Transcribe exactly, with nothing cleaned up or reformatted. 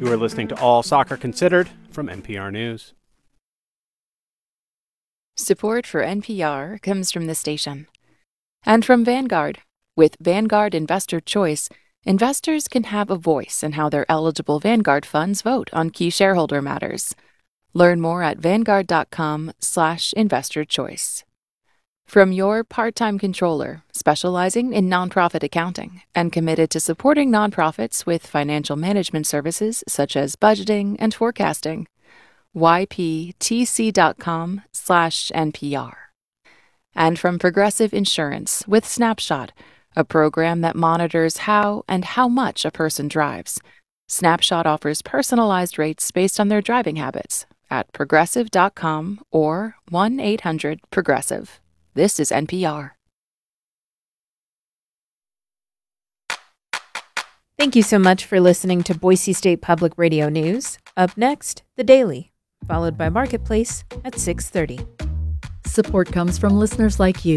You are listening to All Soccer Considered from N P R News. Support for N P R comes from the station and from Vanguard. With Vanguard Investor Choice, investors can have a voice in how their eligible Vanguard funds vote on key shareholder matters. Learn more at vanguard.com slash investor choice. From your part-time controller, specializing in nonprofit accounting and committed to supporting nonprofits with financial management services such as budgeting and forecasting, yptc.com slash NPR. And from Progressive Insurance with Snapshot, a program that monitors how and how much a person drives. Snapshot offers personalized rates based on their driving habits at progressive dot com or one eight hundred progressive. This is N P R. Thank you so much for listening to Boise State Public Radio News. Up next, The Daily, followed by Marketplace at six thirty. Support comes from listeners like you.